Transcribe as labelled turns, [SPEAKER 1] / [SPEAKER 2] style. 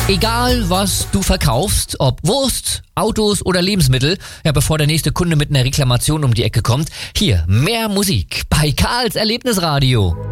[SPEAKER 1] Egal, was du verkaufst, ob Wurst, Autos oder Lebensmittel, ja, bevor der nächste Kunde mit einer Reklamation um die Ecke kommt, hier mehr Musik bei Karls Erlebnisradio.